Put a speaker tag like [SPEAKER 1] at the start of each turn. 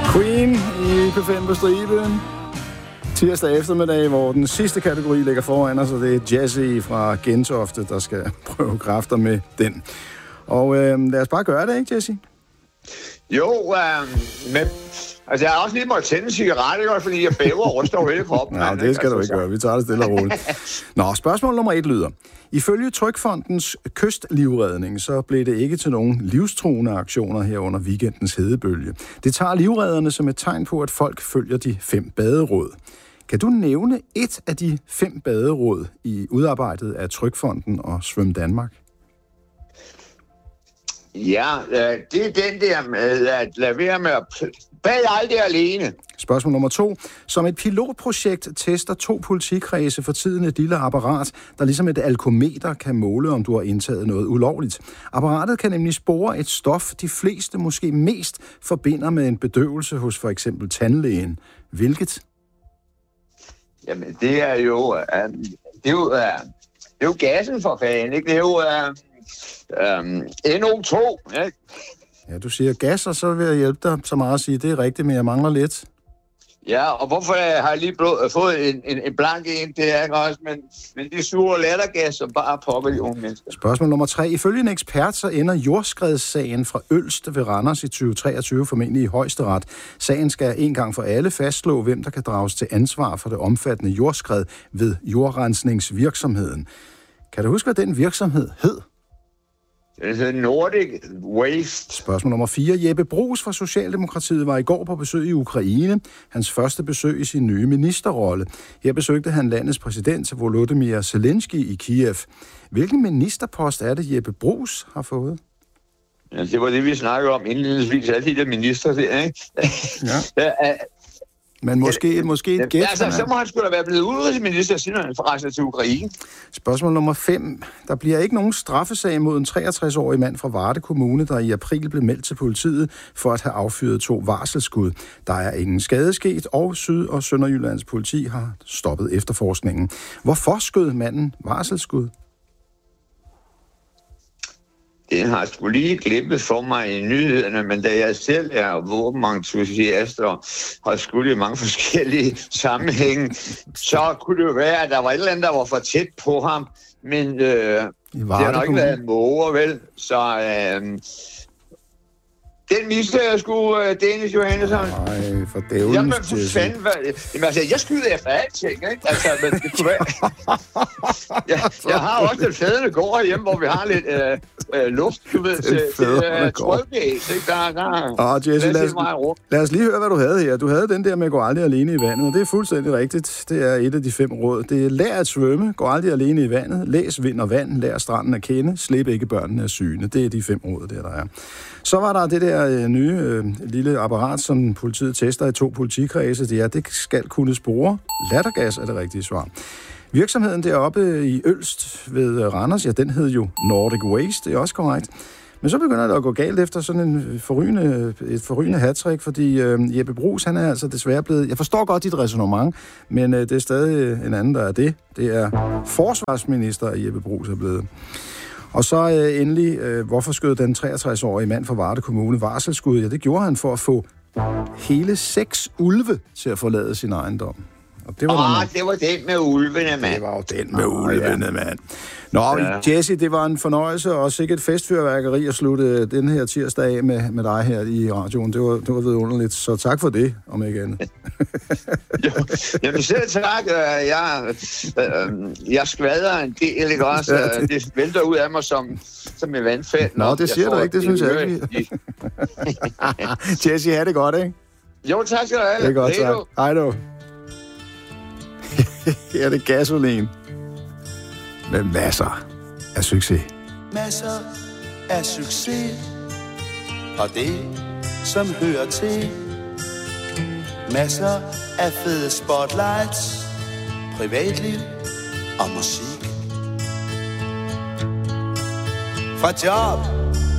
[SPEAKER 1] Queen i P5 på striben. Tirsdag eftermiddag, hvor den sidste kategori ligger foran os, og det er Jessie fra Gentofte, der skal prøve kræfter med den. Og lad os bare gøre det, ikke Jessie?
[SPEAKER 2] Jo, men altså jeg har også lige måttet tænde en cigaret, fordi jeg bæver og ryster over hele kroppen.
[SPEAKER 1] Nej, det skal du ikke gøre. Vi tager det stille og roligt. Nå, spørgsmål nummer 1 lyder. Ifølge Trygfondens kystlivredning, så blev det ikke til nogen livstruende aktioner her under weekendens hedebølge. Det tager livredderne som et tegn på, at folk følger de 5 baderåd. Kan du nævne et af de 5 baderåd i udarbejdet af Trygfonden og Svøm Danmark?
[SPEAKER 2] Ja, det er den der med at lade være med at bade aldrig alene.
[SPEAKER 1] Spørgsmål nummer 2. Som et pilotprojekt tester 2 politikredse for tiden et lille apparat, der ligesom et alkometer kan måle, om du har indtaget noget ulovligt. Apparatet kan nemlig spore et stof, de fleste måske mest forbinder med en bedøvelse hos for eksempel tandlægen. Hvilket?
[SPEAKER 2] Jamen, det er jo gassen for fanden, ikke? Det er jo NO2, ikke?
[SPEAKER 1] Ja, du siger gas, og så vil jeg hjælpe dig så meget at sige, det er rigtigt, men jeg mangler lidt.
[SPEAKER 2] Ja, og hvorfor har jeg lige fået en blank en, det er ikke også, men det suger lattergas, som bare popper de unge mennesker.
[SPEAKER 1] Spørgsmål nummer 3. Ifølge en ekspert, så ender jordskredssagen fra Ølst ved Randers i 2023 formentlig i højesteret. Sagen skal en gang for alle fastslå, hvem der kan drages til ansvar for det omfattende jordskred ved jordrensningsvirksomheden. Kan du huske, hvad den virksomhed hed?
[SPEAKER 2] Det hedder Nordic Waste.
[SPEAKER 1] Spørgsmål nummer 4. Jeppe Bruus fra Socialdemokratiet var i går på besøg i Ukraine. Hans første besøg i sin nye ministerrolle. Her besøgte han landets præsident Volodymyr Zelensky i Kiev. Hvilken ministerpost er det, Jeppe Bruus har fået?
[SPEAKER 2] Ja, det var det, vi snakkede om indledningsvis. Alle de der minister der, ikke?
[SPEAKER 1] Ja. Men måske et gæt.
[SPEAKER 2] Altså, så må han sgu da være blevet udenrigsminister, siden han rejser til Ukraine.
[SPEAKER 1] Spørgsmål nummer 5. Der bliver ikke nogen straffesag mod en 63-årig mand fra Varde Kommune, der i april blev meldt til politiet for at have affyret 2 varselsskud. Der er ingen skade sket, og Syd- og Sønderjyllands politi har stoppet efterforskningen. Hvorfor skød manden varselsskud?
[SPEAKER 2] Den har sgu lige glippet for mig i nyhederne, men da jeg selv er våbenentusiast og har skudt i mange forskellige sammenhænge, så kunne det jo være, at der var et eller andet, der var for tæt på ham, men det har nok ikke været måger, vel? Så den mister jeg sgu, Dennis Johannesson.
[SPEAKER 1] Nej, for dævlen.
[SPEAKER 2] Jamen, for fanden, jamen, altså, jeg skyder efter alting, ikke? Altså, men det kunne være... jeg har også den fædende gård hjemme, hvor vi har lidt luft, du ved, til trykgæs, ikke?
[SPEAKER 1] Jesse, lad os lige høre, hvad du havde her. Du havde den der med at gå aldrig alene i vandet, og det er fuldstændig rigtigt. Det er et af de 5 råd. Det er lær at svømme, gå aldrig alene i vandet, læs vind og vand, lær stranden at kende, slip ikke børnene af syne. Det er de 5 råd, der er. Så var der det der nye lille apparat, som politiet tester i 2 politikredse. Ja, det skal kunne spore. Lattergas er det rigtige svar. Virksomheden deroppe i Ølst ved Randers, ja, den hed jo Nordic Waste, det er også korrekt. Men så begynder det at gå galt efter sådan et forrygende hattrick, fordi Jeppe Bruus, han er altså desværre blevet... Jeg forstår godt dit ræsonnement, men det er stadig en anden, der er det. Det er forsvarsminister, Jeppe Bruus er blevet. Og så endelig, hvorfor skød den 63-årige mand fra Varde Kommune varselsskud? Ja, det gjorde han for at få hele 6 ulve til at forlade sin ejendom. Og det var
[SPEAKER 2] det var den med ulvene, mand.
[SPEAKER 1] Det var jo den med ulvene, mand. Nå, ja. Jesse, det var en fornøjelse og sikkert festfyrværkeri at slutte den her tirsdag af med dig her i radioen. Det var vidunderligt, så tak for det, om ikke andet.
[SPEAKER 2] Jamen selv tak. Jeg skvader en del, ikke også? Ja, det vælter ud af mig som en vandfald.
[SPEAKER 1] Nå, det siger du ikke, det synes jeg ikke. Jesse, have det godt, ikke?
[SPEAKER 2] Jo, tak skal du have.
[SPEAKER 1] Det er godt, tak. Hej du. Her er det gasolin. Med masser af succes.
[SPEAKER 3] Masser af succes. Og det, som hører til. Masser af fede spotlights. Privatliv og musik. Fra job